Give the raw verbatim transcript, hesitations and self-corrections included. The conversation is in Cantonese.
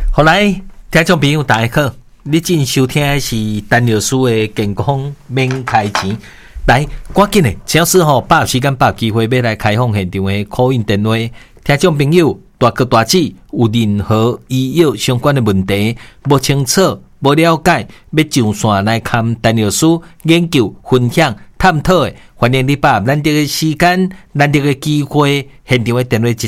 好来，听众朋友大家好，你正收听的是陈老师的健康免开钱。来，赶紧的，只要是吼把握时间、把握机会，要来开放现场的 call in 电话，听众朋友大哥大姐有任何医药相关的问题，不清楚、不了解，要上线来看陈老师研究、分享、探讨的，欢迎你把握咱这个时间、咱这个机会，现场的电话一